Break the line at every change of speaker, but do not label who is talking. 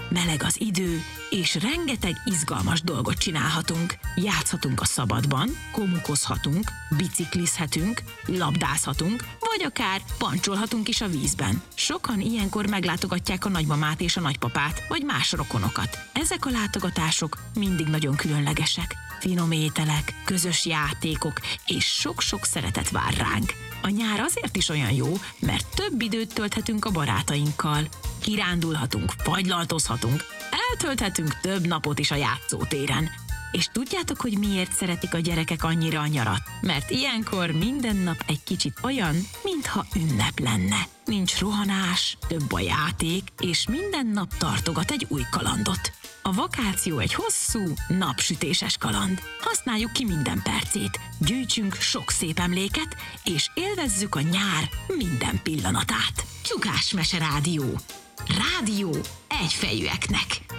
meleg az idő, és rengeteg izgalmas dolgot csinálhatunk. Játszhatunk a szabadban, komukozhatunk, biciklizhetünk, labdázhatunk, vagy akár pancsolhatunk is a vízben. Sokan ilyenkor meglátogatják a nagymamát és a nagypapát, vagy más rokonokat. Ezek a látogatások mindig nagyon különlegesek. Finom ételek, közös játékok és sok-sok szeretet vár ránk. A nyár azért is olyan jó, mert több időt tölthetünk a barátainkkal. Kirándulhatunk, fagylaltozhatunk, eltölthetünk több napot is a játszótéren. És tudjátok, hogy miért szeretik a gyerekek annyira a nyarat? Mert ilyenkor minden nap egy kicsit olyan, mintha ünnep lenne. Nincs rohanás, több a játék, és minden nap tartogat egy új kalandot. A vakáció egy hosszú, napsütéses kaland. Használjuk ki minden percét, gyűjtsünk sok szép emléket, és élvezzük a nyár minden pillanatát. Csukás Mese Rádió. Rádió egyfejűeknek.